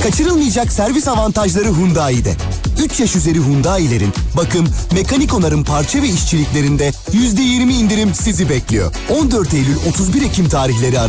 Kaçırılmayacak servis avantajları Hyundai'de. 3 yaş üzeri Hyundai'lerin bakım, mekanik onarım parça ve işçiliklerinde %20 indirim sizi bekliyor. 14 Eylül 31 Ekim tarihleri arasında